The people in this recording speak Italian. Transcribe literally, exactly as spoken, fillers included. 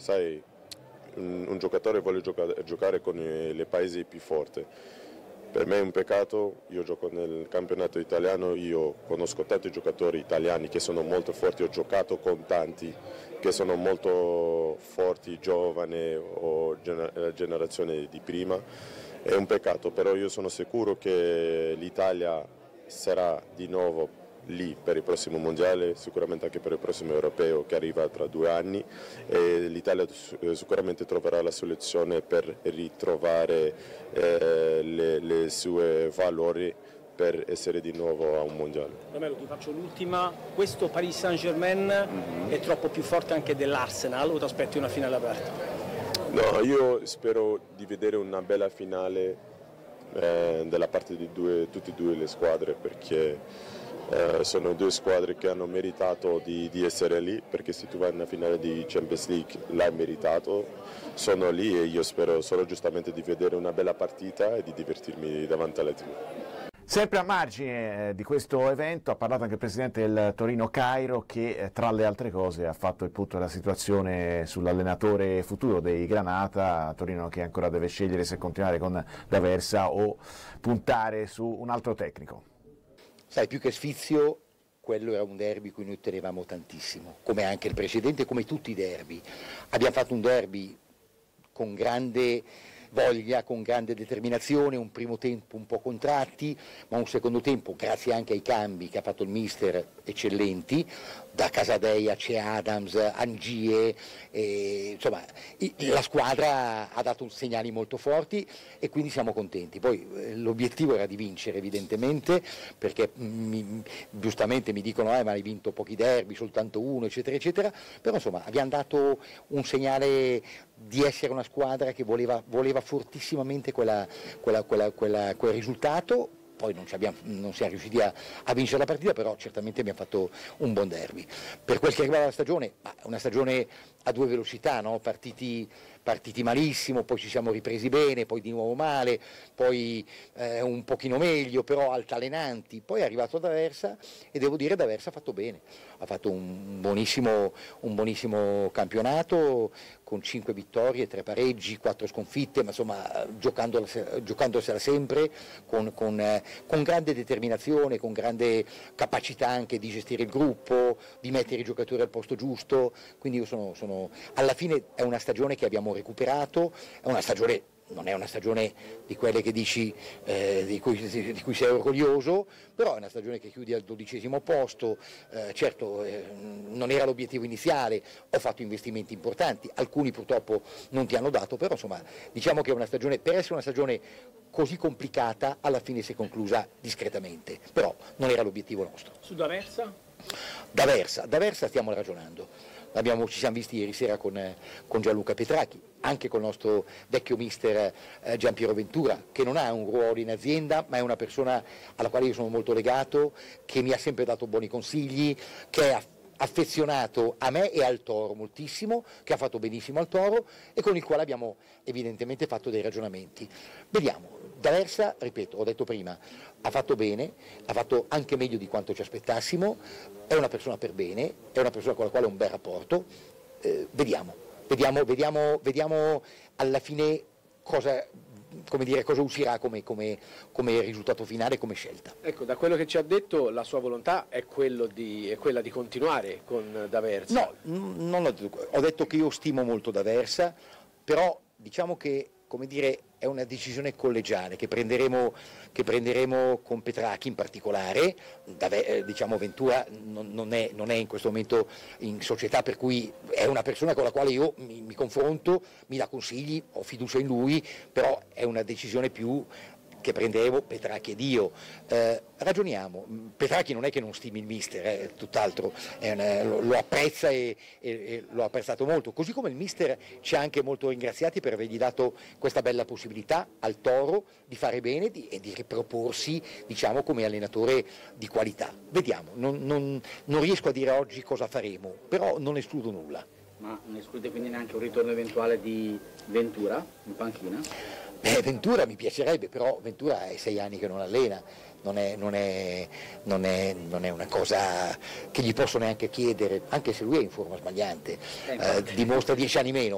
sai, un, un giocatore vuole giocare, giocare con i, le paesi più forti. Per me è un peccato, io gioco nel campionato italiano, io conosco tanti giocatori italiani che sono molto forti, ho giocato con tanti che sono molto forti, giovani o gener- generazione di prima. È un peccato, però io sono sicuro che l'Italia sarà di nuovo lì per il prossimo mondiale, sicuramente anche per il prossimo europeo che arriva tra due anni, e l'Italia sicuramente troverà la soluzione per ritrovare eh, le, le sue valori per essere di nuovo a un mondiale. Romero, ti faccio l'ultima, questo Paris Saint-Germain mm-hmm. è troppo più forte anche dell'Arsenal o ti aspetti una finale aperta? No, io spero di vedere una bella finale eh, dalla parte di due, tutte e due le squadre, perché Uh, sono due squadre che hanno meritato di, di essere lì, perché se tu vai in una finale di Champions League l'hai meritato, sono lì e io spero solo giustamente di vedere una bella partita e di divertirmi davanti alla tivù. Sempre a margine di questo evento ha parlato anche il presidente del Torino Cairo, che tra le altre cose ha fatto il punto della situazione sull'allenatore futuro dei Granata, Torino che ancora deve scegliere se continuare con D'Aversa o puntare su un altro tecnico. Sai, più che sfizio, quello era un derby cui noi tenevamo tantissimo, come anche il precedente, come tutti i derby. Abbiamo fatto un derby con grande voglia, con grande determinazione, un primo tempo un po' contratti, ma un secondo tempo, grazie anche ai cambi che ha fatto il mister, eccellenti, da Casadei c'è Adams, Angie, eh, insomma la squadra ha dato segnali molto forti e quindi siamo contenti. Poi eh, l'obiettivo era di vincere evidentemente, perché mi, giustamente mi dicono eh, ma hai vinto pochi derby, soltanto uno, eccetera eccetera, però insomma abbiamo dato un segnale di essere una squadra che voleva, voleva fortissimamente quella, quella, quella, quella, quel risultato. Poi non, abbiamo, non siamo riusciti a, a vincere la partita, però certamente abbiamo fatto un buon derby. Per quel che riguarda la stagione, una stagione a due velocità, no? partiti, partiti malissimo, poi ci siamo ripresi bene, poi di nuovo male, poi eh, un pochino meglio, però altalenanti. Poi è arrivato D'Aversa e devo dire D'Aversa ha fatto bene, ha fatto un buonissimo, un buonissimo campionato con cinque vittorie, tre pareggi, quattro sconfitte, ma insomma giocandosela sempre con, con, eh, con grande determinazione, con grande capacità anche di gestire il gruppo, di mettere i giocatori al posto giusto, quindi io sono, sono alla fine è una stagione che abbiamo recuperato, è una stagione, non è una stagione di quelle che dici eh, di, cui, di cui sei orgoglioso, però è una stagione che chiudi al dodicesimo posto, eh, certo eh, non era l'obiettivo iniziale, ho fatto investimenti importanti, alcuni purtroppo non ti hanno dato, però insomma diciamo che è una stagione, per essere una stagione così complicata alla fine si è conclusa discretamente, però non era l'obiettivo nostro. Su D'Aversa? D'Aversa, D'Aversa stiamo ragionando. Abbiamo, ci siamo visti ieri sera con, con Gianluca Petracchi, anche con il nostro vecchio mister eh, Giampiero Ventura, che non ha un ruolo in azienda, ma è una persona alla quale io sono molto legato, che mi ha sempre dato buoni consigli, che è affezionato a me e al Toro moltissimo, che ha fatto benissimo al Toro e con il quale abbiamo evidentemente fatto dei ragionamenti. Vediamo, D'Aversa, ripeto, ho detto prima, ha fatto bene, ha fatto anche meglio di quanto ci aspettassimo, è una persona per bene, è una persona con la quale ho un bel rapporto, eh, vediamo, vediamo, vediamo, vediamo alla fine cosa, come dire, cosa uscirà come, come, come risultato finale, come scelta. Ecco, da quello che ci ha detto la sua volontà è, quello di, è quella di continuare con D'Aversa. No, non ho detto, ho detto che io stimo molto D'Aversa, però diciamo che, come dire, è una decisione collegiale che prenderemo, che prenderemo con Petracchi in particolare. Diciamo Ventura non, non, è, non è in questo momento in società, per cui è una persona con la quale io mi, mi confronto, mi dà consigli, ho fiducia in lui, però è una decisione più che prenderemo Petracchi ed io. Eh, ragioniamo, Petracchi non è che non stimi il mister, è tutt'altro, è una, lo, lo apprezza e, e, e l'ho apprezzato molto, così come il mister ci ha anche molto ringraziati per avergli dato questa bella possibilità al Toro di fare bene di, e di riproporsi, diciamo, come allenatore di qualità. Vediamo, non, non, non riesco a dire oggi cosa faremo, però non escludo nulla. Ma non esclude quindi neanche un ritorno eventuale di Ventura in panchina? Beh, Ventura mi piacerebbe, però Ventura è sei anni che non allena, non è, non è, non è, non è una cosa che gli posso neanche chiedere, anche se lui è in forma sbagliante, eh, dimostra dieci anni meno.